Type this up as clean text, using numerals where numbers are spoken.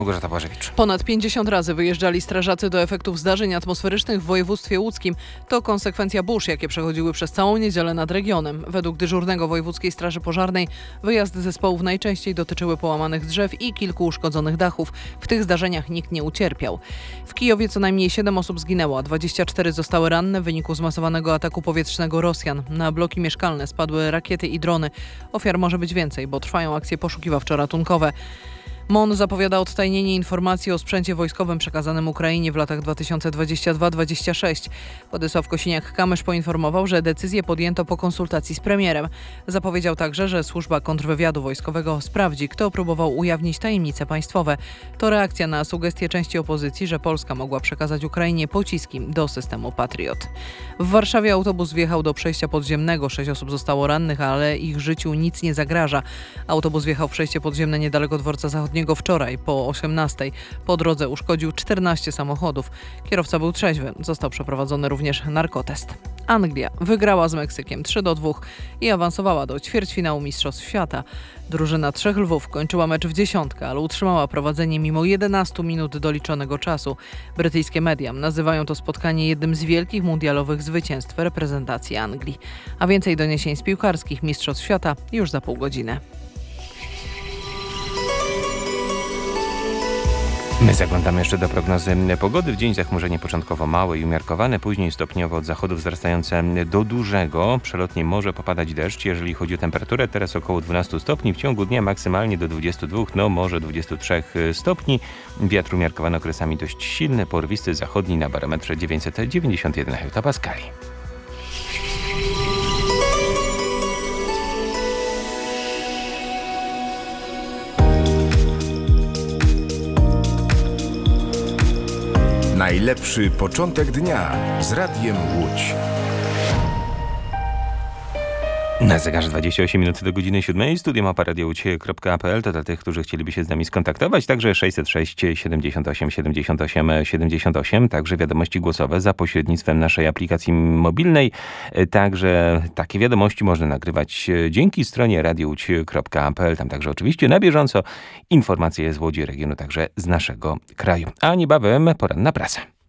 Małgorzata Błażewicz. Ponad 50 razy wyjeżdżali strażacy do efektów zdarzeń atmosferycznych w województwie łódzkim. To konsekwencja burz, jakie przechodziły przez całą niedzielę nad regionem. Według dyżurnego Wojewódzkiej Straży Pożarnej wyjazdy zespołów najczęściej dotyczyły połamanych drzew i kilku uszkodzonych dachów. W tych zdarzeniach nikt nie ucierpiał. W Kijowie co najmniej 7 osób zginęło, a 24 zostały ranne w wyniku zmasowanego ataku powietrznego Rosjan. Na bloki mieszkalne spadły rakiety i drony. Ofiar może być więcej, bo trwają akcje poszukiwawczo-ratunkowe. MON zapowiada odtajnienie informacji o sprzęcie wojskowym przekazanym Ukrainie w latach 2022-2026. Władysław Kosiniak-Kamysz poinformował, że decyzję podjęto po konsultacji z premierem. Zapowiedział także, że służba kontrwywiadu wojskowego sprawdzi, kto próbował ujawnić tajemnice państwowe. To reakcja na sugestie części opozycji, że Polska mogła przekazać Ukrainie pociski do systemu Patriot. W Warszawie autobus wjechał do przejścia podziemnego. 6 osób zostało rannych, ale ich życiu nic nie zagraża. Autobus wjechał w przejście podziemne niedaleko dworca zachodniego wczoraj po 18:00. Po drodze uszkodził 14 samochodów. Kierowca był trzeźwy. Został przeprowadzony również narkotest. Anglia wygrała z Meksykiem 3-2 i awansowała do ćwierćfinału Mistrzostw Świata. Drużyna Trzech Lwów kończyła mecz w dziesiątkę, ale utrzymała prowadzenie mimo 11 minut doliczonego czasu. Brytyjskie media nazywają to spotkanie jednym z wielkich mundialowych zwycięstw reprezentacji Anglii. A więcej doniesień z piłkarskich Mistrzostw Świata już za pół godziny. My zaglądamy jeszcze do prognozy pogody. W dzień zachmurzenie początkowo małe i umiarkowane, później stopniowo od zachodu wzrastające do dużego. Przelotnie może popadać deszcz. Jeżeli chodzi o temperaturę, teraz około 12 stopni. W ciągu dnia maksymalnie do 22, może 23 stopni. Wiatr umiarkowany okresami dość silny, porwisty zachodni na barometrze 991 hektopaskali. Najlepszy początek dnia z Radiem Łódź. Na zegarze 28 minut do godziny 7. Studio mapa.radiołódź.pl to dla tych, którzy chcieliby się z nami skontaktować. Także 606 78 78 78. Także wiadomości głosowe za pośrednictwem naszej aplikacji mobilnej. Także takie wiadomości można nagrywać dzięki stronie radiołódź.pl. Tam także oczywiście na bieżąco informacje z Łodzi, regionu, także z naszego kraju. A niebawem poranna prasa.